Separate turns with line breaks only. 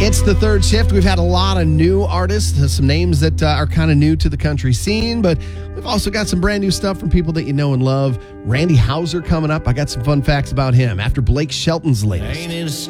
It's the third shift. We've had a lot of new artists, some names that are kind of new to the country scene, but we've also got some brand new stuff from people that you know and love. Randy Houser coming up. I got some fun facts about him after Blake Shelton's latest.